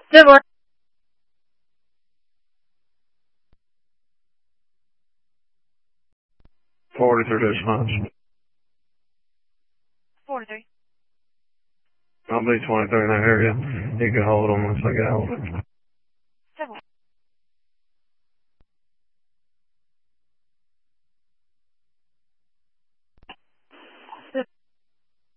Civil. 43 response. 43. I'll be 23 in that area. You can hold them once I get out.